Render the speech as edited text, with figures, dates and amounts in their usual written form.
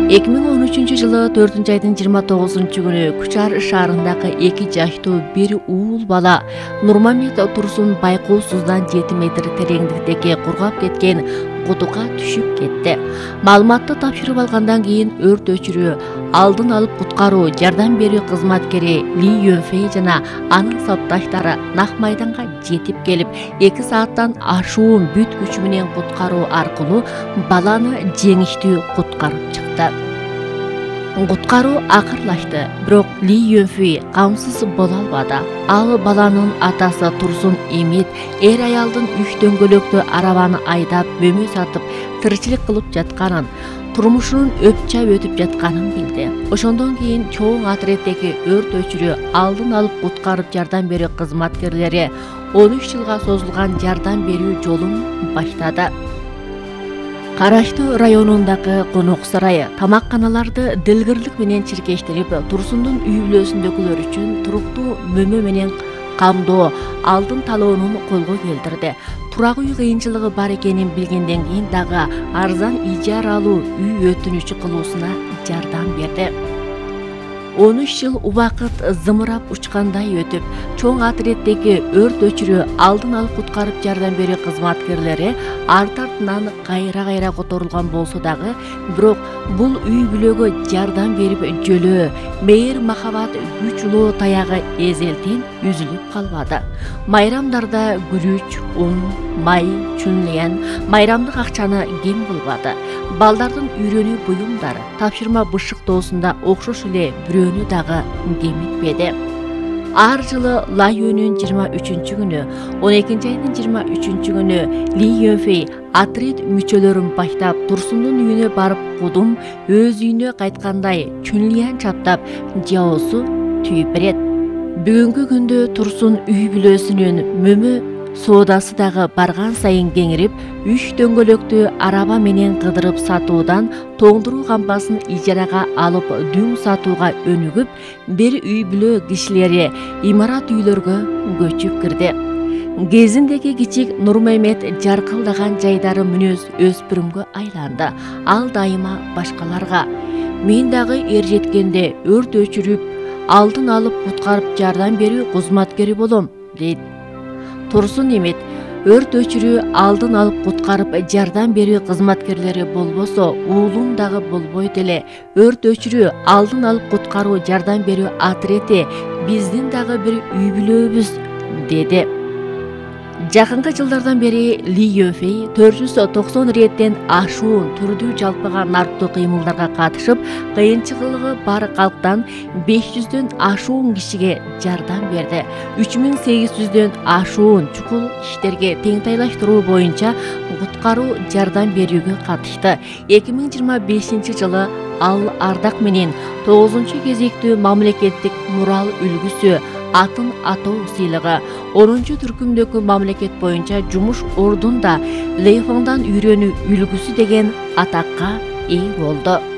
2013-жылы 4-айдын 29-күнү Күчар шаарындагы 2 жаштуу бир уул бала Нурмамет Турсун байкоо суздан 7 метр тереңдиктеги кургап кеткен кутука түшүп кетти. Маалыматты тапшырып алгандан кийин өрт өчүрүү, алдын алып куткаруу жардам берүү кызматкери Ли Юнфэй жана анын сапташтары нак майданга жетип келип, 2 сааттан ашуун бүт күчү менен куткаруу аркылуу баланы жеңиштүү куткарып чыкты. Куткаруу акырлашты, бирок Ли Юнфэй камсыз боло албады. Ал баланын атасы Турсун Имит эр аялдын 3 дөңгөлөктүү арабаны айдап мөмө сатып тиричилик кылып жатканын, турмушунун өпчап өтүп жатканын билди. Ошондон кийин чоң отряддеги өрт өчүрүү, алдын алып куткарып жардам берүү кызматкерлери 13 жылга созулган жардам берүү жолун баштады. Караштуу районундагы конок сарайы тамакканаларды дилгирлик менен чиркештирип, Турсундун үй бүлөсүндөгүлөр үчүн туруктуу мөмө менен камдоо, алдын талоонун колго келтирди. Турак үй кыйынчылыгы бар экенин билгенден кийин дагы арзан ижара алуу үй өтүнүчү кылуусуна жардам берди. 13 жыл убакыт зымырап учкандай өтүп, чоң отряддеги өрт өчүрүү, алдын алып куткарып жардам берүү кызматкерлери арт артынан кайра которулган болсо дагы, бирок бул үй бүлөгө жардам берип жөлөө, мейир махабат күч улоо таягы эзелтин үзүлүп калбады. Майрамдарда күрүч, ун, май, чүнлен, майрамдык акчаны кем кылбады. Балдардын үйрөнүү буюмдары, тапшырма бышыктоосунда окшош эле бирөөнү дагы кемитпеди. Ар жылы Лайөнүн 23-күнү, 12-айдын 23-күнү Ли Юнфэй отряд мүчөлөрүн баштап Турсундун үйүнө барып, кудум өз үйүнө кайткандай чүнлиян чаптап, жаоосу түйүп берет. Бүгүнкү күндө Турсун үй бүлөсүнүн мөмө соодасы дагы барган сайын кеңирип, 3 дөңгөлөктүү араба менен кыдырып сатуудан тоңдуруу кампасын ижарага алып дүң сатууга өнүгүп, бир үй бүлө кишилери имарат үйлөргө көчүп кирди. Кезиндеги кичик Нурмамет жаркылдаган жайдары мүнөз өспүрүмгө айланды. Ал дайыма башкаларга: "Мен дагы эр жеткенде өрт өчүрүп, алдын алып куткарып жардам берүү кызматкери болом", дейт. Турсун Имит: "Өрт өчүрүү, алдын алып куткарып жардам берүү кызматкерлери болбосо, уулум дагы болбойт эле. Өрт өчүрүү, алдын алып куткаруу жардам берүү отряди биздин дагы бир үй бүлөбүз", деди. Жакынкы жылдардан бери Ли Юнфэй 490 реттен ашуун түрдүү жалпыга нарктуу кыймылдарга катышып, кыйынчылыгы бар калктан 500дөн ашуун кишиге жардам берди. 3800дөн ашуун чукул иштерге теңтайлаштыруу боюнча куткаруу жардам берүүгө катышты. 2025-жылы ал ардак менен 9-кезектүү мамлекеттик мурал үлгүсү атын атоо сыйлыгы, 10-түркүмдөгү мамлекет боюнча жумуш ордунда Лейфаңдан үйрөнүү үлгүсү деген атакка ээ болду.